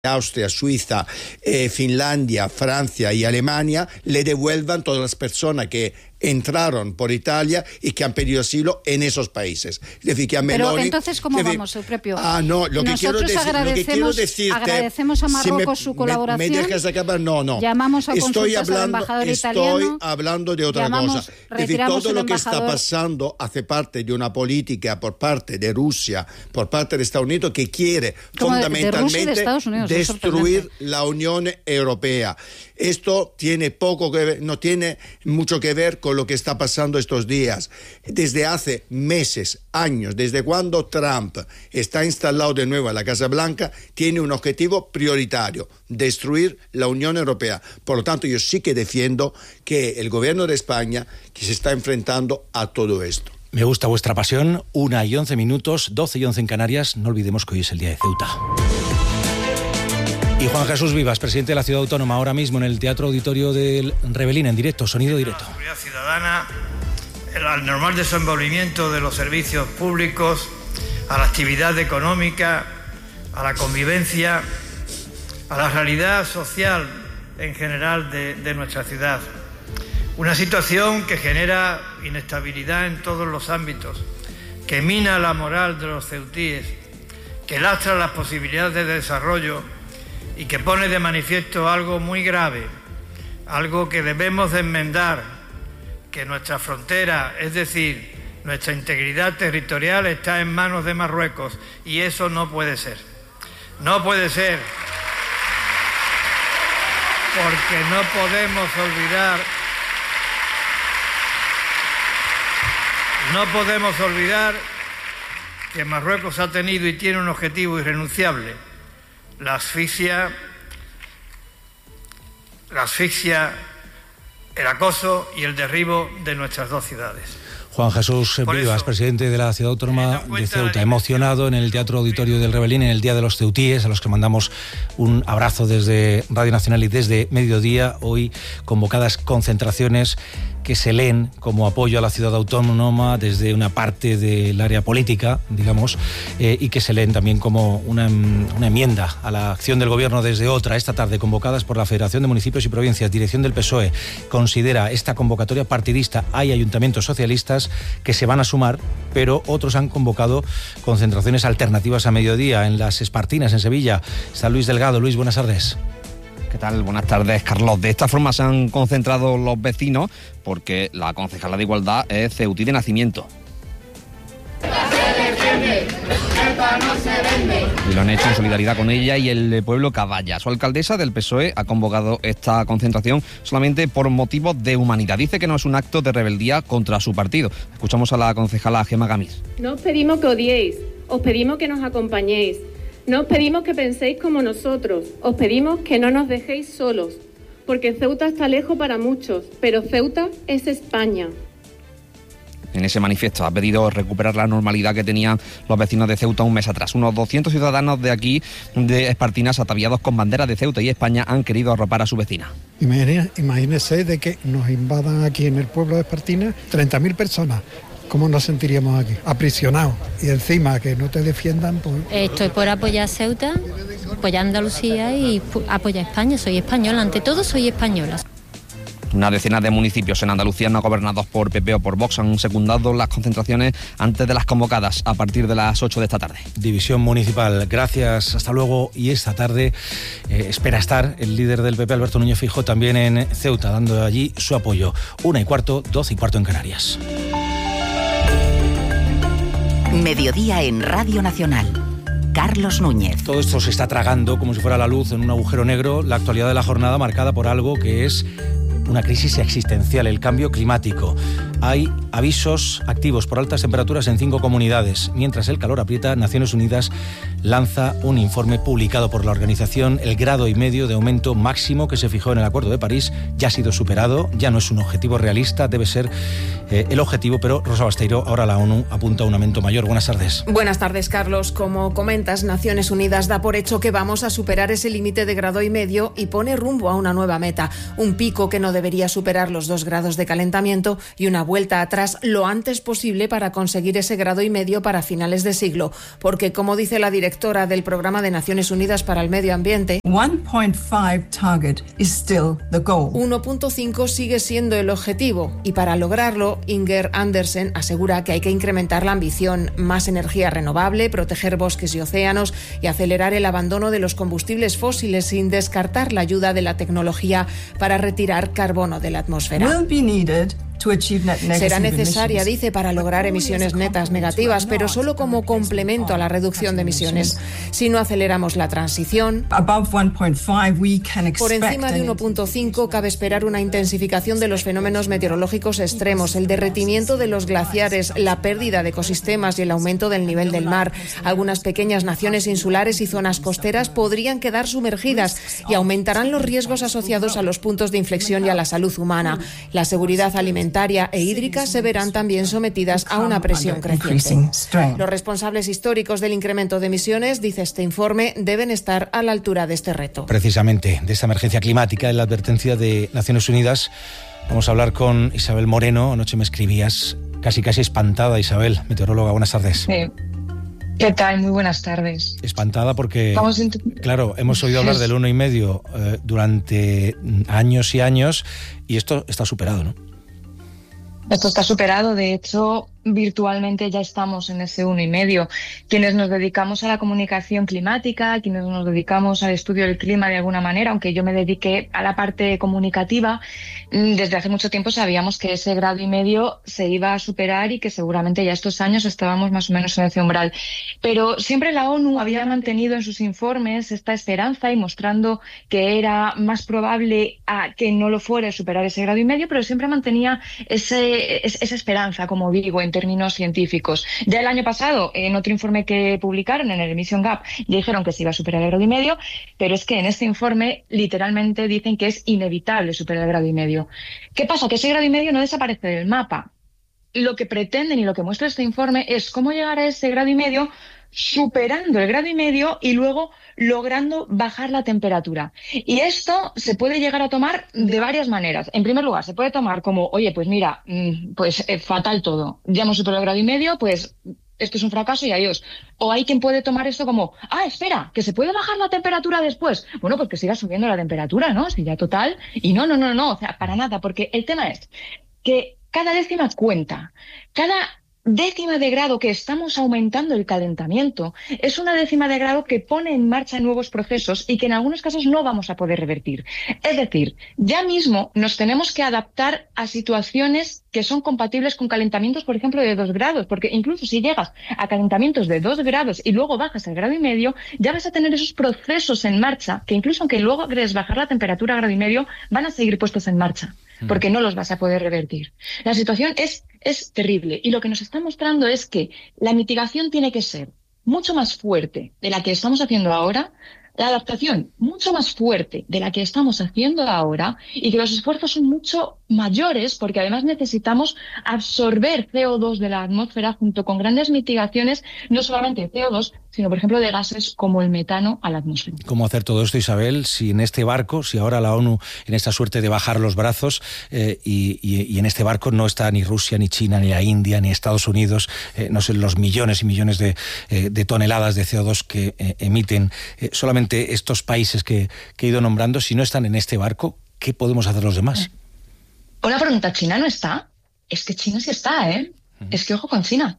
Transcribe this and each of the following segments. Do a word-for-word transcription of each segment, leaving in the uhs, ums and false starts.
Austria, Suiza, eh, Finlandia, Francia y Alemania le devuelvan todas las personas que entraron por Italia y que han pedido asilo en esos países. Es decir, que a Meloni... Pero entonces, ¿cómo decir, vamos, Eupropio? Ah, no, lo que, quiero decir, lo que quiero decirte... Agradecemos a Marruecos si me, su colaboración. Me, me dejas acabar, no, no. Llamamos a estoy hablando, al embajador estoy italiano. hablando de otra llamamos, cosa. Es decir, todo lo que está embajador. pasando hace parte de una política por parte de Rusia, por parte de Estados Unidos, que quiere Como fundamentalmente de, de Rusia y de Estados Unidos, destruir la Unión Europea. Esto tiene poco que ver, no tiene mucho que ver con lo que está pasando estos días. Desde hace meses, años, desde cuando Trump está instalado de nuevo en la Casa Blanca, tiene un objetivo prioritario: destruir la Unión Europea. Por lo tanto, yo sí que defiendo que el gobierno de España que se está enfrentando a todo esto. Me gusta vuestra pasión. Una y once minutos, doce y once en Canarias. No olvidemos que hoy es el día de Ceuta. Y Juan Jesús Vivas, presidente de la Ciudad Autónoma, ahora mismo en el Teatro Auditorio del Rebelín, en directo, sonido directo. La seguridad ciudadana, el normal desenvolvimiento de los servicios públicos, a la actividad económica, a la convivencia, a la realidad social en general de, de nuestra ciudad. Una situación que genera inestabilidad en todos los ámbitos, que mina la moral de los ceutíes, que lastra las posibilidades de desarrollo y que pone de manifiesto algo muy grave, algo que debemos de enmendar, que nuestra frontera, es decir, nuestra integridad territorial está en manos de Marruecos, y eso no puede ser. No puede ser, porque no podemos olvidar, no podemos olvidar que Marruecos ha tenido y tiene un objetivo irrenunciable: la asfixia, la asfixia, el acoso y el derribo de nuestras dos ciudades. Juan Jesús Por Vivas, eso, presidente de la Ciudad Autónoma de Ceuta, emocionado en el Teatro Auditorio del Rebelín en el Día de los Ceutíes, a los que mandamos un abrazo desde Radio Nacional y desde Mediodía. Hoy convocadas concentraciones que se leen como apoyo a la ciudad autónoma desde una parte del área política, digamos, eh, y que se leen también como una, una enmienda a la acción del gobierno desde otra. Esta tarde, convocadas por la Federación de Municipios y Provincias, dirección del P S O E, considera esta convocatoria partidista. Hay ayuntamientos socialistas que se van a sumar, pero otros han convocado concentraciones alternativas a mediodía en las Espartinas, en Sevilla. Está Luis Delgado. Luis, buenas tardes. ¿Qué tal? Buenas tardes, Carlos. De esta forma se han concentrado los vecinos porque la concejala de Igualdad es ceutí de nacimiento. Y lo han hecho en solidaridad con ella y el pueblo Caballa. Su alcaldesa del P S O E ha convocado esta concentración solamente por motivos de humanidad. Dice que no es un acto de rebeldía contra su partido. Escuchamos a la concejala Gemma Gamis. No os pedimos que odiéis, os pedimos que nos acompañéis. No os pedimos que penséis como nosotros, os pedimos que no nos dejéis solos, porque Ceuta está lejos para muchos, pero Ceuta es España. En ese manifiesto ha pedido recuperar la normalidad que tenían los vecinos de Ceuta un mes atrás. Unos doscientos ciudadanos de aquí, de Espartinas, ataviados con banderas de Ceuta y España, han querido arropar a su vecina. Imagínense de que nos invadan aquí en el pueblo de Espartinas treinta mil personas. ¿Cómo nos sentiríamos aquí? Aprisionados. Y encima que no te defiendan, pues... Estoy por apoyar a Ceuta, apoyar a Andalucía y apoyar a España. Soy española, ante todo soy española. Una decena de municipios en Andalucía no gobernados por P P o por Vox han secundado las concentraciones antes de las convocadas a partir de las ocho de esta tarde. División municipal, gracias, hasta luego. Y esta tarde eh, espera estar el líder del P P, Alberto Núñez Feijóo, también en Ceuta, dando allí su apoyo. Una y cuarto, doce y cuarto en Canarias. Mediodía en Radio Nacional. Carlos Núñez. Todo esto se está tragando como si fuera la luz en un agujero negro. La actualidad de la jornada marcada por algo que es una crisis existencial, el cambio climático. Hay avisos activos por altas temperaturas en cinco comunidades. Mientras el calor aprieta, Naciones Unidas lanza un informe publicado por la organización. El grado y medio de aumento máximo que se fijó en el Acuerdo de París ya ha sido superado, ya no es un objetivo realista, debe ser eh, el objetivo, pero Rosa Basteiro, ahora la ONU apunta a un aumento mayor. Buenas tardes. Buenas tardes, Carlos. Como comentas, Naciones Unidas da por hecho que vamos a superar ese límite de grado y medio y pone rumbo a una nueva meta, un pico que no debería superar los dos grados de calentamiento y una buena vuelta atrás lo antes posible para conseguir ese grado y medio para finales de siglo, porque, como dice la directora del Programa de Naciones Unidas para el Medio Ambiente, one point five target is still the goal. uno punto cinco sigue siendo el objetivo, y para lograrlo, Inger Andersen asegura que hay que incrementar la ambición: más energía renovable, proteger bosques y océanos y acelerar el abandono de los combustibles fósiles, sin descartar la ayuda de la tecnología para retirar carbono de la atmósfera. Will be needed to achieve net negative Será necesaria, emissions. dice, para lograr emisiones netas negativas, pero solo como complemento a la reducción de emisiones. Si no aceleramos la transición, Above one point five we can por expect encima de an uno punto cinco cabe esperar una intensificación de los fenómenos meteorológicos extremos, el derretimiento de los glaciares, la pérdida de ecosistemas y el aumento del nivel del mar. Algunas pequeñas naciones insulares y zonas costeras podrían quedar sumergidas y aumentarán los riesgos asociados a los puntos de inflexión y a la salud humana. La seguridad alimentaria e hídrica se verán también sometidas a una presión creciente. Los responsables históricos del incremento de emisiones, dice este informe, deben estar a la altura de este reto. Precisamente de esta emergencia climática, en la advertencia de Naciones Unidas, vamos a hablar con Isabel Moreno. Anoche me escribías casi casi espantada, Isabel, meteoróloga. Buenas tardes. Sí. ¿Qué tal? Muy buenas tardes. Espantada porque, Vamos a int- claro, hemos oído hablar del uno y medio eh, durante años y años, y esto está superado, ¿no? Esto está superado. De hecho, virtualmente ya estamos en ese uno y medio. Quienes nos dedicamos a la comunicación climática, quienes nos dedicamos al estudio del clima de alguna manera, aunque yo me dediqué a la parte comunicativa, desde hace mucho tiempo sabíamos que ese grado y medio se iba a superar y que seguramente ya estos años estábamos más o menos en ese umbral. Pero siempre la ONU había mantenido en sus informes esta esperanza y mostrando que era más probable a que no lo fuera superar ese grado y medio, pero siempre mantenía ese, esa esperanza, como digo, en términos científicos. Ya el año pasado, en otro informe que publicaron en el Emission Gap, ya dijeron que se iba a superar el grado y medio, pero es que en este informe literalmente dicen que es inevitable superar el grado y medio. ¿Qué pasa? Que ese grado y medio no desaparece del mapa. Lo que pretenden y lo que muestra este informe es cómo llegar a ese grado y medio superando el grado y medio y luego logrando bajar la temperatura. Y esto se puede llegar a tomar de varias maneras. En primer lugar, se puede tomar como, oye, pues mira, pues eh, fatal todo. Ya hemos superado el grado y medio, pues esto es un fracaso y adiós. O hay quien puede tomar esto como, ah, espera, que se puede bajar la temperatura después. Bueno, pues que siga subiendo la temperatura, ¿no? Si ya total. Y no, no, no, no, o sea, para nada, porque el tema es que cada décima cuenta. Cada décima de grado que estamos aumentando el calentamiento es una décima de grado que pone en marcha nuevos procesos y que en algunos casos no vamos a poder revertir. Es decir, ya mismo nos tenemos que adaptar a situaciones que son compatibles con calentamientos, por ejemplo, de dos grados, porque incluso si llegas a calentamientos de dos grados y luego bajas al grado y medio, ya vas a tener esos procesos en marcha que incluso aunque luego quieres bajar la temperatura a grado y medio, van a seguir puestos en marcha, porque no los vas a poder revertir. La situación es Es terrible y lo que nos está mostrando es que la mitigación tiene que ser mucho más fuerte de la que estamos haciendo ahora, la adaptación mucho más fuerte de la que estamos haciendo ahora y que los esfuerzos son mucho mayores porque además necesitamos absorber C O dos de la atmósfera junto con grandes mitigaciones, no solamente de C O dos, sino por ejemplo de gases como el metano a la atmósfera. ¿Cómo hacer todo esto, Isabel, si en este barco, si ahora la ONU en esta suerte de bajar los brazos eh, y, y, y en este barco no está ni Rusia, ni China, ni la India, ni Estados Unidos, eh, no sé, los millones y millones de, eh, de toneladas de C O dos que eh, emiten eh, solamente estos países que, que he ido nombrando, si no están en este barco, ¿qué podemos hacer los demás? Una pregunta, ¿China no está? Es que China sí está, ¿eh? Uh-huh. Es que ojo con China.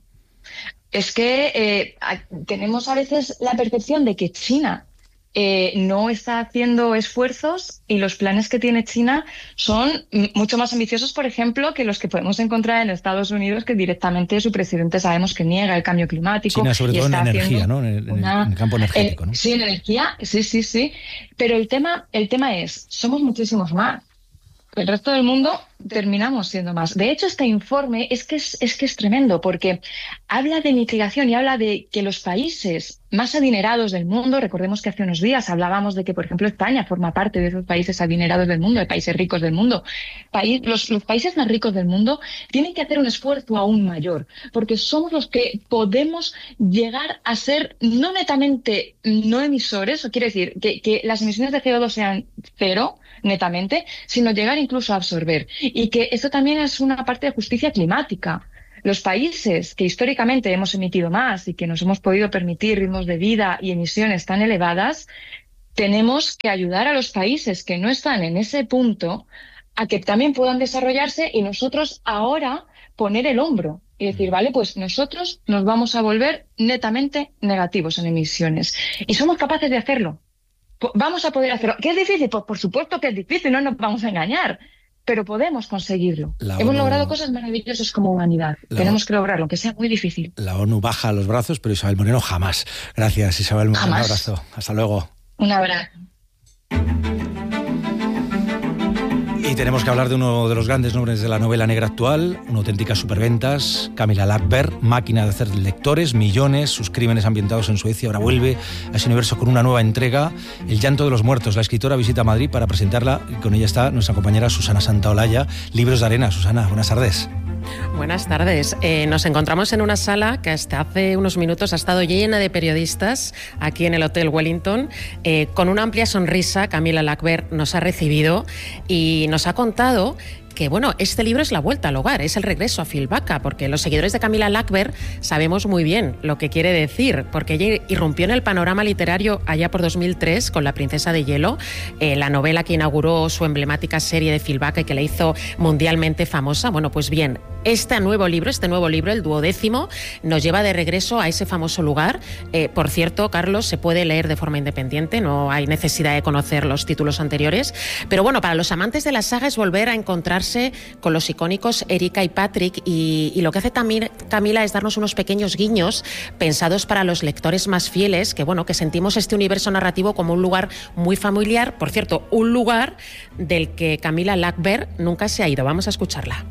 Es que eh, tenemos a veces la percepción de que China eh, no está haciendo esfuerzos y los planes que tiene China son mucho más ambiciosos, por ejemplo, que los que podemos encontrar en Estados Unidos, que directamente su presidente sabemos que niega el cambio climático. China, sobre todo en energía, ¿no? En el, una, en el campo energético, ¿no? Eh, sí, en energía, sí, sí, sí. Pero el tema, el tema es, somos muchísimos más. El resto del mundo terminamos siendo más. De hecho, este informe es que es, es que es tremendo porque habla de mitigación y habla de que los países más adinerados del mundo, recordemos que hace unos días hablábamos de que, por ejemplo, España forma parte de esos países adinerados del mundo, de países ricos del mundo. País, los, los países más ricos del mundo tienen que hacer un esfuerzo aún mayor porque somos los que podemos llegar a ser no netamente no emisores, o quiere decir que, que las emisiones de C O dos sean cero netamente, sino llegar incluso a absorber. y que esto también es una parte de justicia climática. Los países que históricamente hemos emitido más y que nos hemos podido permitir ritmos de vida y emisiones tan elevadas, tenemos que ayudar a los países que no están en ese punto a que también puedan desarrollarse y nosotros ahora poner el hombro y decir, vale, pues nosotros nos vamos a volver netamente negativos en emisiones. Y somos capaces de hacerlo. Vamos a poder hacerlo. ¿Qué es difícil? Pues por supuesto que es difícil, no nos vamos a engañar. Pero podemos conseguirlo. La Hemos ONU... logrado cosas maravillosas como humanidad. La Tenemos que lograrlo, aunque sea muy difícil. La ONU baja los brazos, pero Isabel Moreno jamás. Gracias, Isabel Moreno. Jamás. Un abrazo. Hasta luego. Un abrazo. Y tenemos que hablar de uno de los grandes nombres de la novela negra actual, una auténtica superventas, Camilla Läckberg, máquina de hacer lectores, millones, sus crímenes ambientados en Suecia, ahora vuelve a ese universo con una nueva entrega, El llanto de los muertos. La escritora visita Madrid para presentarla y con ella está nuestra compañera Susana Santaolalla, Libros de Arena. Susana, buenas tardes. Buenas tardes. Eh, nos encontramos en una sala que hasta hace unos minutos ha estado llena de periodistas aquí en el Hotel Wellington. Eh, con una amplia sonrisa, Camilla Läckberg nos ha recibido y nos ha contado que, bueno, este libro es la vuelta al hogar, es el regreso a Fjällbacka, porque los seguidores de Camilla Läckberg sabemos muy bien lo que quiere decir, porque ella irrumpió en el panorama literario allá por dos mil tres con La princesa de hielo, eh, la novela que inauguró su emblemática serie de Fjällbacka y que la hizo mundialmente famosa. Bueno, pues bien, este nuevo libro, este nuevo libro, el duodécimo, nos lleva de regreso a ese famoso lugar. Eh, por cierto, Carlos, se puede leer de forma independiente, no hay necesidad de conocer los títulos anteriores, pero bueno, para los amantes de la saga es volver a encontrar con los icónicos Erika y Patrick, y, y lo que hace también Camila es darnos unos pequeños guiños pensados para los lectores más fieles, que bueno, que sentimos este universo narrativo como un lugar muy familiar, por cierto, un lugar del que Camilla Läckberg nunca se ha ido. Vamos a escucharla.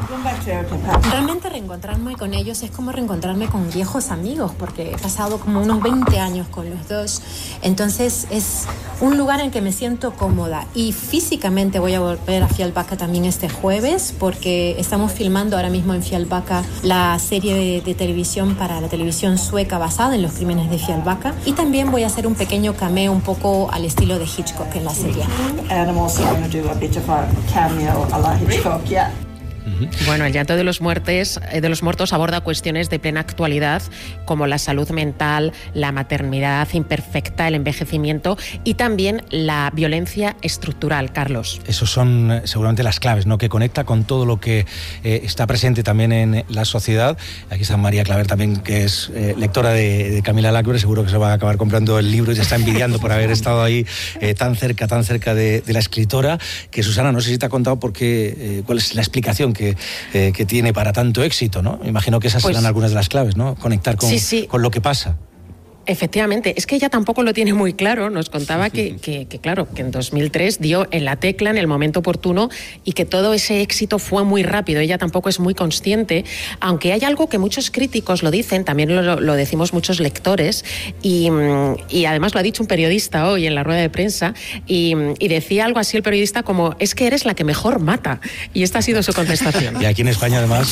Realmente reencontrarme con ellos es como reencontrarme con viejos amigos, porque he pasado como unos veinte años con los dos. Entonces es un lugar en que me siento cómoda, y físicamente voy a volver a Fjällbacka también este jueves, porque estamos filmando ahora mismo en Fjällbacka la serie de, de televisión para la televisión sueca basada en los crímenes de Fjällbacka, y también voy a hacer un pequeño cameo un poco al estilo de Hitchcock en la serie. And I'm also going to do a bit of a cameo a la Hitchcock, yeah. Bueno, El llanto de los muertes, de los muertos aborda cuestiones de plena actualidad como la salud mental, la maternidad imperfecta, el envejecimiento y también la violencia estructural. Carlos. Esos son eh, seguramente las claves, ¿no?, que conecta con todo lo que eh, está presente también en la sociedad. Aquí está María Claver también, que es eh, lectora de, de Camilla Läckberg. Seguro que se va a acabar comprando el libro y se está envidiando por haber estado ahí eh, tan cerca, tan cerca de, de la escritora. Que Susana, no sé si te ha contado por qué, eh, cuál es la explicación que Que, eh, que tiene para tanto éxito, ¿no? Imagino que esas pues, serán algunas de las claves, ¿no? Conectar con, sí, sí. con lo que pasa. Efectivamente, es que ella tampoco lo tiene muy claro. Nos contaba que, que, que, claro, que en dos mil tres dio en la tecla en el momento oportuno y que todo ese éxito fue muy rápido. Ella tampoco es muy consciente, aunque hay algo que muchos críticos lo dicen, también lo, lo decimos muchos lectores, y, y además lo ha dicho un periodista hoy en la rueda de prensa, y, y decía algo así el periodista como, es que eres la que mejor mata. Y esta ha sido su contestación. Y aquí en España, además...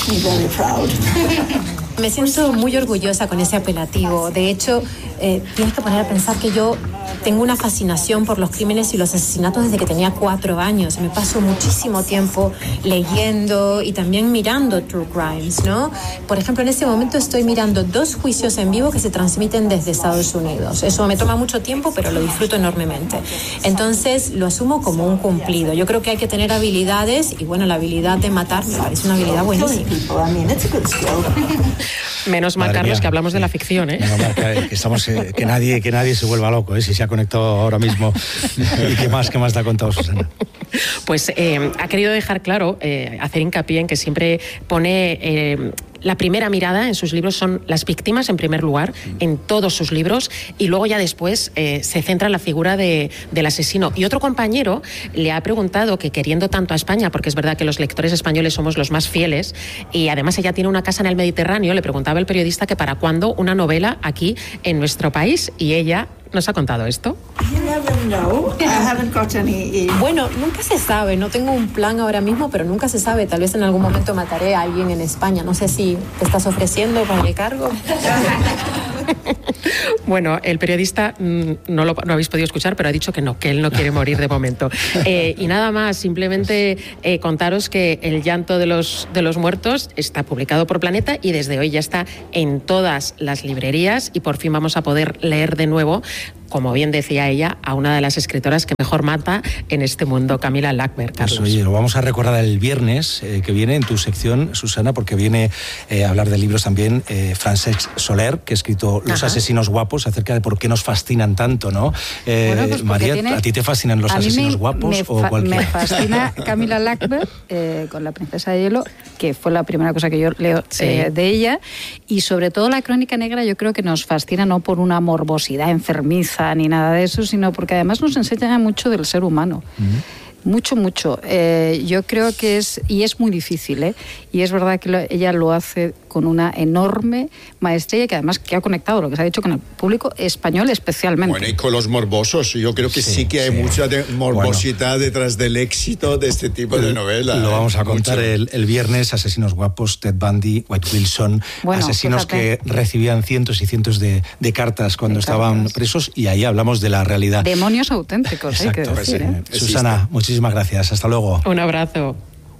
Me siento muy orgullosa con ese apelativo. De hecho, eh, tienes que poner a pensar que yo tengo una fascinación por los crímenes y los asesinatos desde que tenía cuatro años. Me paso muchísimo tiempo leyendo y también mirando true crimes, ¿no? Por ejemplo, en este momento estoy mirando dos juicios en vivo que se transmiten desde Estados Unidos. Eso me toma mucho tiempo, pero lo disfruto enormemente. Entonces, lo asumo como un cumplido. Yo creo que hay que tener habilidades, y bueno, la habilidad de matar me parece una habilidad buenísima. Menos mal, Carlos, que hablamos de la ficción, ¿eh? Menos mal que, que, estamos, eh, que, nadie, que nadie se vuelva loco, ¿eh? Si se ha conectado ahora mismo. ¿Y qué más, qué más te ha contado, Susana? Pues eh, ha querido dejar claro, eh, hacer hincapié en que siempre pone... Eh, la primera mirada en sus libros son las víctimas, en primer lugar, en todos sus libros, y luego ya después eh, se centra en la figura de, del asesino. Y otro compañero le ha preguntado que, queriendo tanto a España, porque es verdad que los lectores españoles somos los más fieles, y además ella tiene una casa en el Mediterráneo, le preguntaba el periodista que para cuándo una novela aquí en nuestro país, y ella nos ha contado esto. Bueno, nunca se sabe, no tengo un plan ahora mismo, pero nunca se sabe, tal vez en algún momento mataré a alguien en España, no sé si te estás ofreciendo para el cargo. Bueno, el periodista mm, no lo no habéis podido escuchar, pero ha dicho que no, que él no quiere morir de momento. Eh, y nada más, simplemente eh, contaros que El llanto de los, de los muertos está publicado por Planeta y desde hoy ya está en todas las librerías y por fin vamos a poder leer de nuevo, como bien decía ella, a una de las escritoras que mejor mata en este mundo, Camila Lackberg. Carlos. Pues oye, lo vamos a recordar el viernes eh, que viene en tu sección, Susana, porque viene eh, a hablar de libros también eh, Francesc Soler, que ha escrito Los Ajá. asesinos guapos, acerca de por qué nos fascinan tanto, ¿no? Eh, bueno, pues María, tiene... ¿a ti te fascinan los a asesinos me, guapos me o cualquier? Me fascina Camila Lackberg eh, con La princesa de hielo, que fue la primera cosa que yo leo sí. eh, de ella, y sobre todo la crónica negra yo creo que nos fascina no por una morbosidad enfermiza ni nada de eso, sino porque además nos enseña mucho del ser humano. Uh-huh. Mucho, mucho. Eh, yo creo que es, y es muy difícil, ¿eh? Y es verdad que lo, ella lo hace con una enorme maestría y que además que ha conectado lo que se ha dicho con el público español especialmente. Bueno, y con los morbosos, yo creo que sí, sí que hay sí. mucha de morbosidad bueno, detrás del éxito de este tipo de novela. Lo vamos a contar el, el viernes, asesinos guapos, Ted Bundy, White Wilson, bueno, asesinos fíjate. que recibían cientos y cientos de, de cartas cuando de estaban cartas. presos, y ahí hablamos de la realidad. Demonios auténticos, hay que decir. ¿eh? Susana, muchísimas gracias, hasta luego. Un abrazo.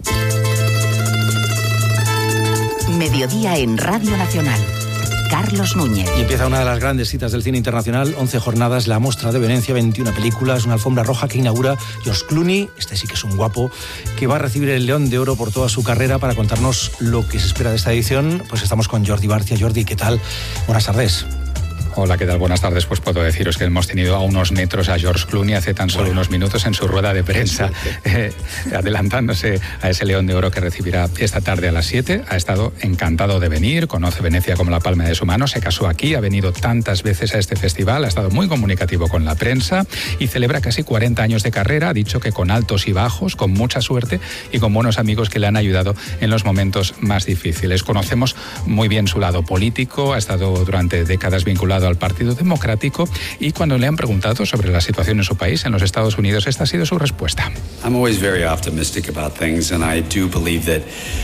Mediodía en Radio Nacional. Carlos Núñez. Y empieza una de las grandes citas del cine internacional, once jornadas, la Mostra de Venecia, veintiuna películas, una alfombra roja que inaugura George Clooney, este sí que es un guapo, que va a recibir el León de Oro por toda su carrera. Para contarnos lo que se espera de esta edición, pues estamos con Jordi Barcia. Jordi, ¿qué tal? Buenas tardes. Hola, ¿qué tal? Buenas tardes. Pues puedo deciros que hemos tenido a unos metros a George Clooney hace tan solo bueno. unos minutos en su rueda de prensa, eh, adelantándose a ese León de Oro que recibirá esta tarde a las siete. Ha estado encantado de venir, conoce Venecia como la palma de su mano, se casó aquí, ha venido tantas veces a este festival, ha estado muy comunicativo con la prensa y celebra casi cuarenta años de carrera. Ha dicho que con altos y bajos, con mucha suerte y con buenos amigos que le han ayudado en los momentos más difíciles. Conocemos muy bien su lado político, ha estado durante décadas vinculado al Partido Democrático, y cuando le han preguntado sobre la situación en su país, en los Estados Unidos, esta ha sido su respuesta. I'm always very optimistic about things, and I do believe that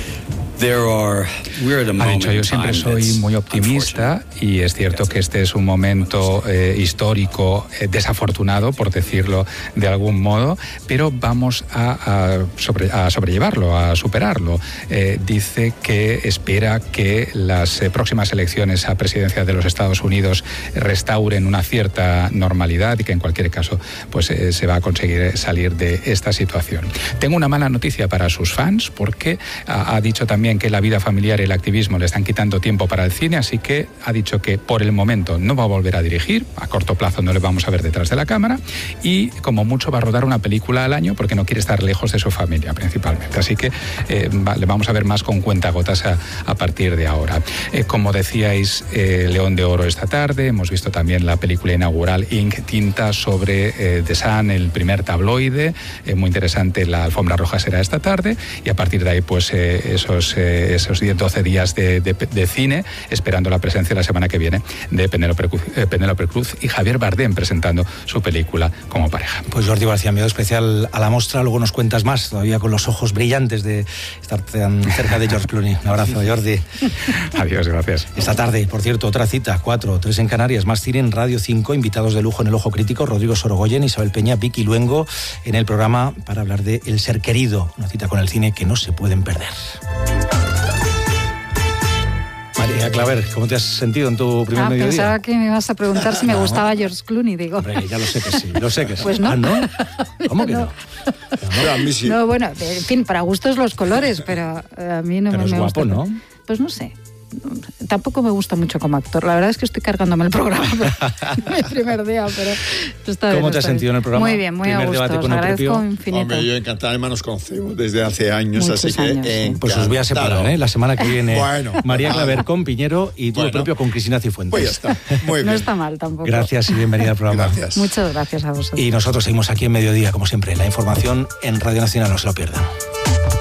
Ha dicho, yo siempre soy muy optimista y es cierto que este es un momento eh, histórico eh, desafortunado, por decirlo de algún modo, pero vamos a, a, sobre, a sobrellevarlo, a superarlo. Eh, dice que espera que las eh, próximas elecciones a presidencia de los Estados Unidos restauren una cierta normalidad y que en cualquier caso pues eh, se va a conseguir salir de esta situación. Tengo una mala noticia para sus fans, porque ha, ha dicho también que la vida familiar y el activismo le están quitando tiempo para el cine, así que ha dicho que por el momento no va a volver a dirigir, a corto plazo no le vamos a ver detrás de la cámara, y como mucho va a rodar una película al año porque no quiere estar lejos de su familia principalmente, así que eh, va, le vamos a ver más con cuentagotas a, a partir de ahora. Eh, como decíais, eh, León de Oro esta tarde, hemos visto también la película inaugural Ink Tinta sobre eh, The Sun, el primer tabloide, eh, muy interesante. La alfombra roja será esta tarde y a partir de ahí pues eh, esos Eh, esos diez doce días de, de, de cine, esperando la presencia la semana que viene de Penélope Cruz, eh, Penélope Cruz y Javier Bardem presentando su película como pareja. Pues Jordi García, enviado especial a la Mostra, luego nos cuentas más, todavía con los ojos brillantes de estar tan cerca de George Clooney. Un abrazo, Jordi. Adiós, gracias. Esta tarde, por cierto, otra cita, cuatro, tres en Canarias, más cine en Radio cinco, invitados de lujo en El Ojo Crítico, Rodrigo Sorogoyen, Isabel Peña, Vicky Luengo, en el programa para hablar de El Ser Querido, una cita con el cine que no se pueden perder. María Claver, ¿cómo te has sentido en tu primer ah, mediodía? Pensaba que me ibas a preguntar si me no. gustaba George Clooney, digo. Hombre, ya lo sé que sí, lo sé que sí. Pues no. ¿Ah, no? ¿Cómo que no? No, a mí sí. No, bueno, en fin, para gustos los colores, pero a mí no pero me, es me guapo, gusta. ¿no? Pues no sé. Tampoco me gusta mucho como actor. La verdad es que estoy cargándome el programa el primer día, pero está bien. ¿Cómo te has sentido en el programa? Muy bien, muy a gusto. Os agradezco infinito. Hombre, yo encantado, hermanos, conocemos desde hace años, Muchos así años, que sí. Pues os voy a separar, ¿eh? La semana que viene bueno, María Claver con Piñero y tú bueno, propio con Cristina Cifuentes. Pues ya está, muy bien. No está mal tampoco. Gracias y bienvenida al programa. Gracias. Muchas gracias a vosotros. Y nosotros seguimos aquí en Mediodía, como siempre. La información en Radio Nacional, no se lo pierdan.